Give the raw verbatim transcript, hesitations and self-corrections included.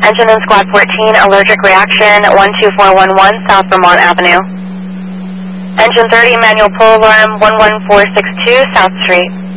Engine in Squad fourteen, allergic reaction, one two four one one, South Vermont Avenue. Engine thirty, manual pull alarm, one one four six two, South Street.